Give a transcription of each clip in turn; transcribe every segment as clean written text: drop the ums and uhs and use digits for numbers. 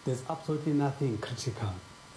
there's absolutely nothing critical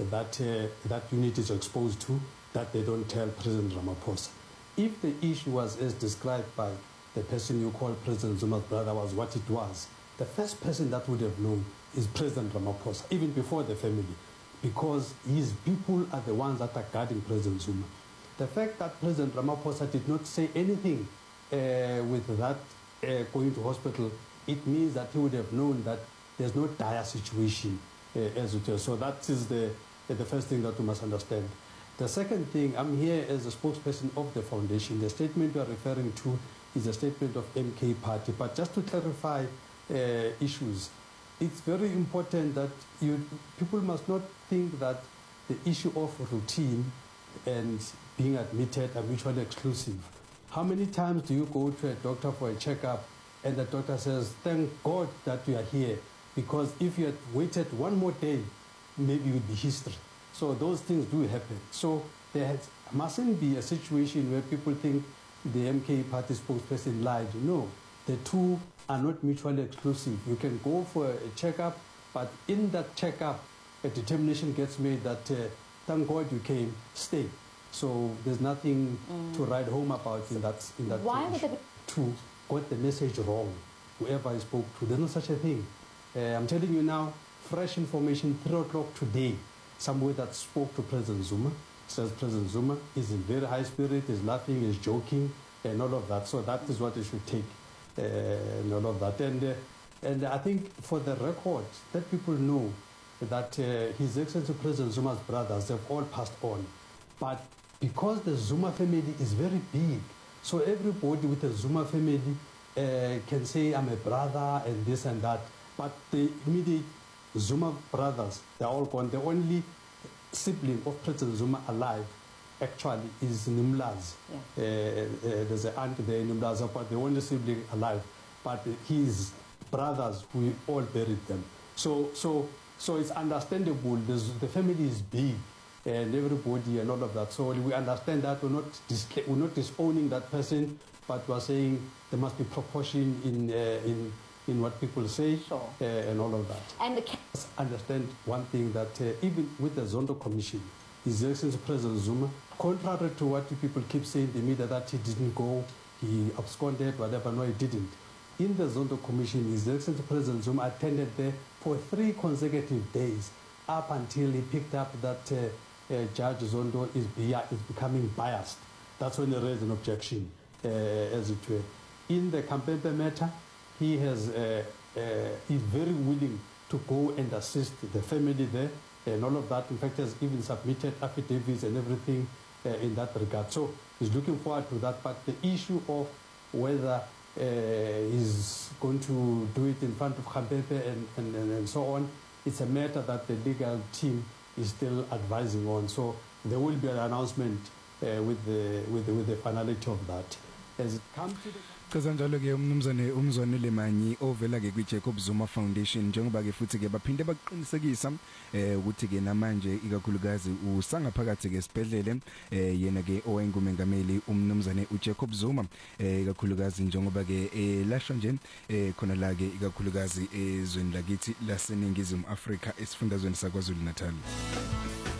that unit is exposed to that they don't tell President Ramaphosa. If the issue was as described by the person you call President Zuma's brother was what it was, the first person that would have known is President Ramaphosa, even before the family, because his people are the ones that are guarding President Zuma. The fact that President Ramaphosa did not say anything with that going to hospital, it means that he would have known that there's no dire situation as it is. So that is the first thing that we must understand. The second thing, I'm here as a spokesperson of the foundation. The statement you are referring to is a statement of MK Party. But just to clarify issues, it's very important that people must not think that the issue of routine and being admitted are mutually exclusive. How many times do you go to a doctor for a checkup and the doctor says, thank God that you are here, because if you had waited one more day, maybe it would be history. So those things do happen. So there mustn't be a situation where people think the MK Party spokesperson lied. No, the two are not mutually exclusive. You can go for a checkup, but in that checkup, a determination gets made that thank God you came, stay. So there's nothing to write home about in that Why would to got the message wrong, whoever I spoke to. There's no such a thing. I'm telling you now, fresh information, 3 o'clock today, somewhere that spoke to President Zuma, says President Zuma is in very high spirit, is laughing, is joking, and all of that. So that is what you should take, and all of that. And I think for the record, that people know that His Excellency President Zuma's brothers have all passed on. But because the Zuma family is very big, so everybody with the Zuma family can say, I'm a brother and this and that. But the immediate Zuma brothers, they're all gone. The only sibling of President Zuma alive actually is Nimlazi. Yeah. There's an aunt there, Nimlazi, but the only sibling alive. But his brothers, we all buried them. So it's understandable. The family is big, and everybody and all of that. So we understand that we're not disowning that person, but we're saying there must be proportion in what people say, sure. And all of that. And understand one thing, that even with the Zondo Commission, His Excellency President Zuma, contrary to what people keep saying in the media that he didn't go, he absconded, whatever, no, he didn't. In the Zondo Commission, His Excellency President Zuma attended there for 3 consecutive days, up until he picked up that Judge Zondo is becoming biased. That's when he raised an objection, as it were. In the Kampempe matter, he is very willing to go and assist the family there and all of that. In fact, has even submitted affidavits and everything in that regard. So he's looking forward to that. But the issue of whether he's going to do it in front of Kampempe and so on, it's a matter that the legal team is still advising on. So there will be an announcement with the finality of that. As it comes to the Kazanjalo ke umzwane Lemanyi ovela ke kwiJacob Zuma Foundation njengoba ke futhi ke baphinde baqinisekisa ukuthi ke namanje ikakhulukazi usangaphakathi ke sibhedlele yena ke owayengumengameli umnumzane uJacob Zuma ikakhulukazi njengoba ke lashwa nje khona la ke ikakhulukazi ezweni lakithi laseningizimu Afrika esifundazweni saKwaZulu Natal.